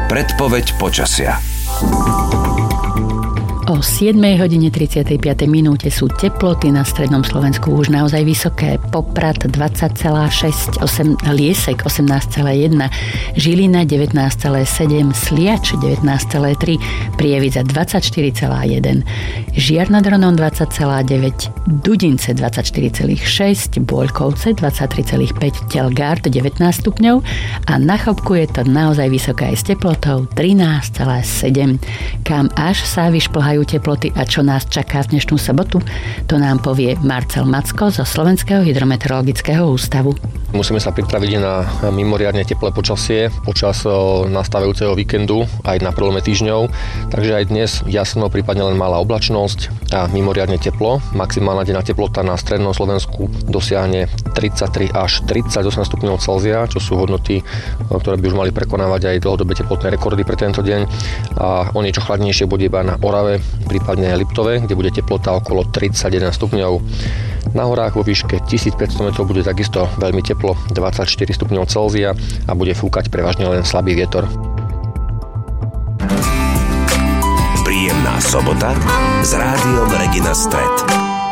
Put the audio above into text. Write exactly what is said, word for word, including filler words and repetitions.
Predpoveď počasia. O siedmej hodine tridsiatej piatej minúte sú teploty na strednom Slovensku už naozaj vysoké. Poprad dvadsať celá šesť, Liesek osemnásť celá jeden, Žilina devätnásť celá sedem, Sliač devätnásť celá tri, Prievidza dvadsaťštyri celá jeden, Žiar nad Hronom dvadsať celá deväť, Dudince dvadsaťštyri celá šesť, Bôľkovce dvadsaťtri celá päť, Telgard devätnásť stupňov a na Chopku je to naozaj vysoké aj s teplotou trinásť celá sedem. Kam až sa vyšplhajú teploty a čo nás čaká v dnešnú sobotu, to nám povie Marcel Macko zo Slovenského hydrometeorologického ústavu. Musíme sa pripraviť na mimoriadne teplé počasie počas nastávajúceho víkendu aj na prelome týždňov, takže aj dnes jasno, prípadne len malá oblačnosť a mimoriadne teplo. Maximálna denná teplota na strednom Slovensku dosiahne tridsaťtri až tridsaťosem stupňov Celzia, čo sú hodnoty, ktoré by už mali prekonávať aj dlhodobé teplotné rekordy pre tento deň. A o niečo chladnejšie bude iba na Orave, prípadne Liptove, kde bude teplota okolo tridsaťjeden stupňov. Na horách vo výške tisícpäťsto metrov bude takisto veľmi teplo, dvadsaťštyri stupňov Celzia a bude fúkať prevažne len slabý vietor. Príjemná sobota s rádiom Regina Stret.